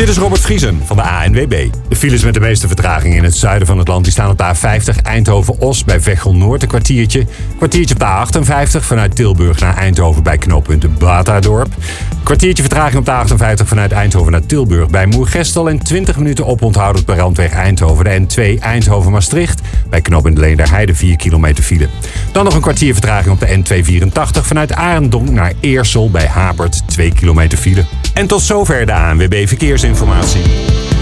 Dit is Robert Vriesen van de ANWB. De files met de meeste vertraging in het zuiden van het land die staan op de A50 Eindhoven-Os bij Veghel Noord een kwartiertje. Kwartiertje op de A58 vanuit Tilburg naar Eindhoven bij knooppunt Batadorp. Kwartiertje vertraging op de A58 vanuit Eindhoven naar Tilburg bij Moergestel. En 20 minuten oponthoud op de randweg Eindhoven. De N2 Eindhoven-Maastricht bij knooppunt Leenderheide 4 kilometer file. Dan nog een kwartier vertraging op de N284 vanuit Arendonk naar Eersel bij Hapert 2 kilometer file. En tot zover de ANWB Verkeersinformatie.